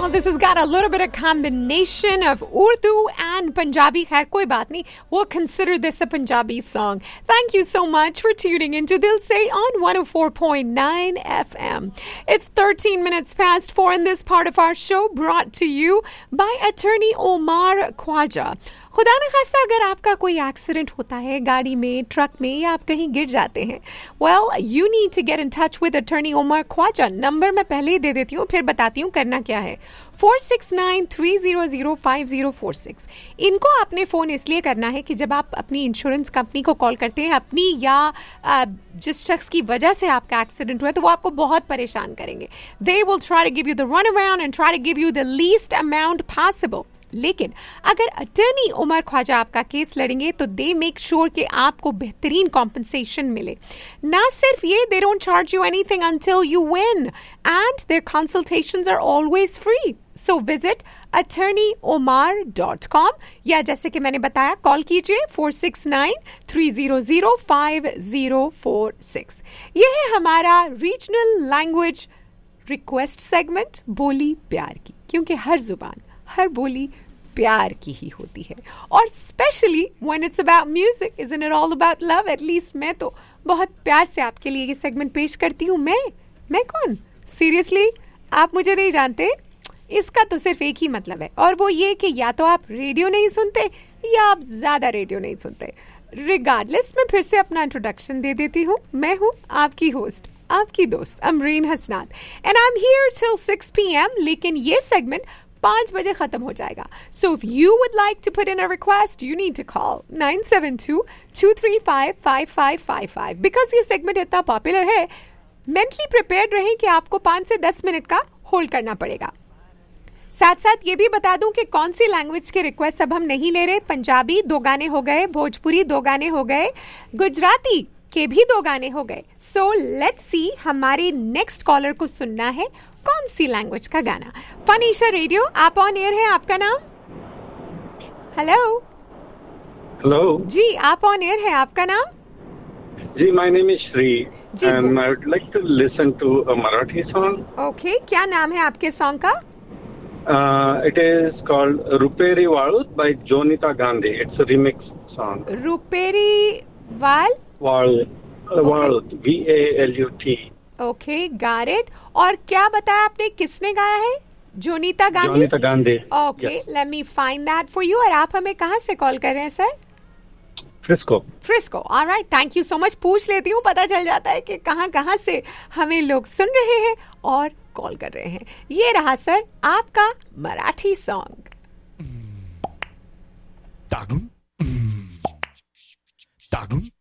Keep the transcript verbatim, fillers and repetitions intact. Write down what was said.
this has got a little bit of combination of Urdu and Punjabi. Khair, koi baat nahi. We'll consider this a Punjabi song. Thank you so much for tuning into Dil Se on one oh four point nine F M. It's thirteen minutes past four in this part of our show, brought to you by attorney Omar Khwaja. खुदा न खास्ता अगर आपका कोई accident होता है गाड़ी में, ट्रक में, या आप कहीं गिर जाते हैं, well you need to get in touch with attorney Umar Khwaja. Number मैं पहले ही दे देती हूँ, फिर बताती हूँ करना क्या है. Four six nine three zero zero five zero four six. इनको आपने फ़ोन इसलिए करना है कि जब आप अपनी इंश्योरेंस कंपनी को कॉल करते हैं, अपनी या आ, जिस शख्स की वजह से आपका एक्सीडेंट हुआ है, तो वो आपको बहुत परेशान करेंगे. They will try to give you the run around and try to give you the least amount possible. लेकिन अगर अटर्नी उमर ख्वाजा आपका केस लड़ेंगे तो दे मेक श्योर कि आपको बेहतरीन कॉम्पनसेशन मिले. ना सिर्फ ये, they don't charge you anything until you win and there consultations are always free. So visit attorney OMR dot com या जैसे कि मैंने बताया कॉल कीजिए four six nine three zero zero five zero four six. यह है हमारा regional language request segment, बोली प्यार की, क्योंकि हर जुबान, हर बोली प्यार की ही होती है. और specially when it's about music, isn't it all about love? At least मैं तो बहुत प्यार से आपके लिए ये सेगमेंट पेश करती हूँ. मैं मैं कौन? सीरियसली आप मुझे नहीं जानते. इसका तो सिर्फ एक ही मतलब है, और वो ये कि या तो आप रेडियो नहीं सुनते या आप ज्यादा रेडियो नहीं सुनते. रिगार्डलेस, मैं फिर से अपना इंट्रोडक्शन दे देती हूँ. मैं हूँ आपकी होस्ट, आपकी दोस्त अमरीन हसनात, and I am here till six P M. लेकिन ये सेगमेंट पांच बजे खत्म हो जाएगा. So if you would like to put in a request, you need to call nine seven to to three five five five five five. Because ये segment इतना popular है, मेंटली प्रिपेयर्ड रहें कि आपको पांच से दस मिनट का होल्ड करना पड़ेगा. साथ साथ ये भी बता दूं कि कौन सी लैंग्वेज के रिक्वेस्ट अब हम नहीं ले रहे. पंजाबी दो गाने हो गए, भोजपुरी दो गाने हो गए, गुजराती के भी दो गाने हो गए. सो लेट्स सी, हमारे नेक्स्ट कॉलर को सुनना है कौन सी लैंग्वेज का गाना. फनीशा रेडियो, आप ऑन एयर है. आपका नाम? हेलो हेलो जी, आप ऑन एयर है. आपका नाम? जी, my name is Shri and I would like to listen to a Marathi song. Okay, क्या नाम है आपके सॉन्ग का? इट इज कॉल्ड रुपेरी वाळूत bye Jonita Gandhi. It's a remix song. रुपेरी वाल वाळूत वाळूत V A L U T. Okay, got it. और क्या बताया आपने, किसने गाया है? Jonita Gandhi. Jonita Gandhi. Okay, let me find that for you. और आप हमें कहाँ से कॉल कर रहे हैं sir? Frisco. Frisco. Alright, thank you so much. पूछ लेती हूँ, पता चल जाता है कि कहाँ कहाँ से हमें लोग सुन रहे हैं और कॉल कर रहे हैं. ये रहा सर आपका मराठी सॉन्ग. तागुम तागुम